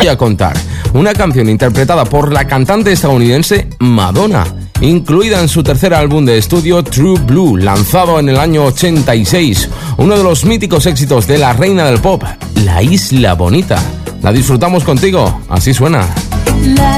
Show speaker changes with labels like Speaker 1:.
Speaker 1: voy a contar. Una canción interpretada por la cantante estadounidense Madonna, incluida en su tercer álbum de estudio True Blue, lanzado en el año 86. Uno de los míticos éxitos de la reina del pop, La Isla Bonita. La disfrutamos contigo, así suena.